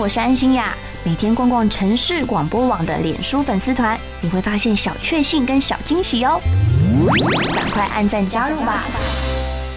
我是安心雅。每天逛逛城市广播网的脸书粉丝团，你会发现小确幸跟小惊喜哦。赶快按赞加入吧！